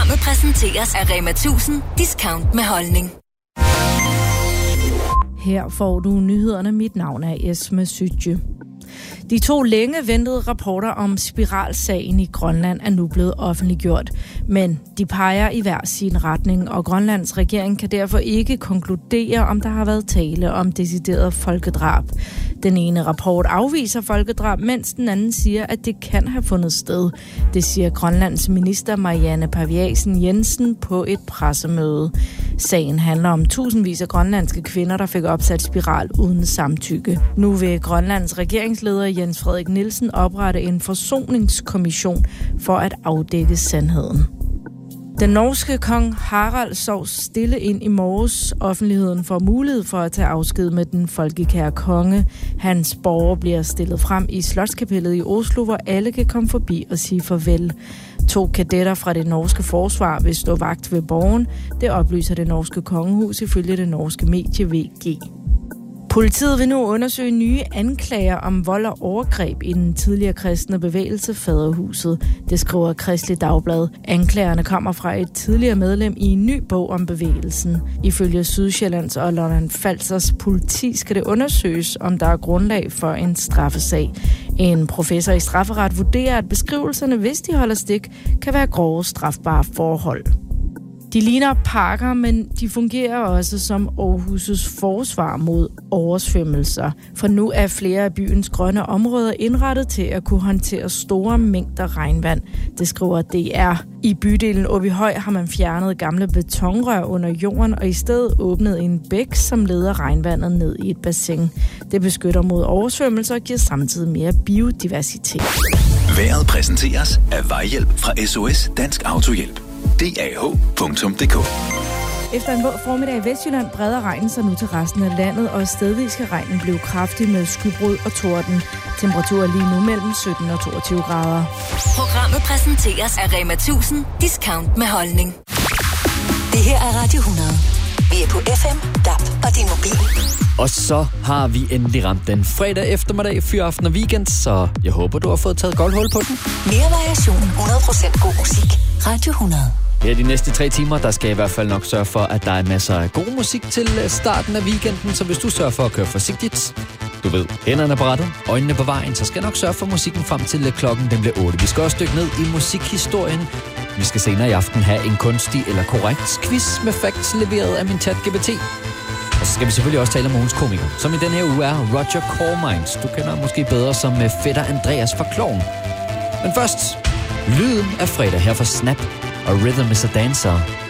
Programmet præsenteres af Rema 1000 Discount med holdning. Her får du nyhederne. Mit navn er Esme Sytje. De 2 længe ventede rapporter om spiralsagen i Grønland er nu blevet offentliggjort, men de peger i hver sin retning, og Grønlands regering kan derfor ikke konkludere, om der har været tale om decideret folkedrab. Den ene rapport afviser folkedrab, mens den anden siger, at det kan have fundet sted. Det siger Grønlands minister Marianne Paviasen Jensen på et pressemøde. Sagen handler om tusindvis af grønlandske kvinder, der fik opsat spiral uden samtykke. Nu vil Grønlands regeringsleder Jens Frederik Nielsen oprette en forsoningskommission for at afdække sandheden. Den norske kong Harald sov stille ind i morges. Offentligheden får mulighed for at tage afsked med den folkekære konge. Hans borger bliver stillet frem i Slotskapellet i Oslo, hvor alle kan komme forbi og sige farvel. 2 kadetter fra det norske forsvar vil stå vagt ved borgen. Det oplyser det norske kongehus ifølge det norske medie VG. Politiet vil nu undersøge nye anklager om vold og overgreb i den tidligere kristne bevægelse Faderhuset. Det skriver Kristelig Dagblad. Anklagerne kommer fra et tidligere medlem i en ny bog om bevægelsen. Ifølge Sydsjællands og Lolland-Falsters politi skal det undersøges, om der er grundlag for en straffesag. En professor i strafferet vurderer, at beskrivelserne, hvis de holder stik, kan være grove strafbare forhold. De ligner parker, men de fungerer også som Aarhus' forsvar mod oversvømmelser. For nu er flere af byens grønne områder indrettet til at kunne håndtere store mængder regnvand. Det skriver DR. I bydelen Åbyhøj har man fjernet gamle betonrør under jorden og i stedet åbnet en bæk, som leder regnvandet ned i et bassin. Det beskytter mod oversvømmelser og giver samtidig mere biodiversitet. Vejret præsenteres af Vejhjælp fra SOS Dansk Autohjælp. DAH.dk. Efter en våd formiddag i Vestjylland breder regnen sig nu til resten af landet, og stedvis skal regnen blive kraftig med skybrud og torden. Temperaturer lige nu mellem 17 og 22 grader. Programmet præsenteres af Rema 1000 Discount med holdning. Det her er Radio 100. Vi er på FM, DAB og din mobil. Og så har vi endelig ramt den fredag eftermiddag, fyraften og weekend, så jeg håber, du har fået taget godt hul på den. Mere variation, 100% god musik. Radio 100. Her de næste 3 timer, der skal jeg i hvert fald nok sørge for, at der er masser af god musik til starten af weekenden. Så hvis du sørger for at køre forsigtigt, du ved, hænderne på rattet, øjnene på vejen, så skal jeg nok sørge for musikken frem til klokken den bliver 8. Vi skal også dykke ned i musikhistorien. Vi skal senere i aften have en kunstig eller korrekt quiz med facts leveret af min ChatGPT. Og så skal vi selvfølgelig også tale om ugens komiker, som i den her uge er Roger Cormines. Du kender måske bedre som fætter Andreas fra Klovn. Men først, lyden af fredag her fra Snap og Rhythm is a Dancer.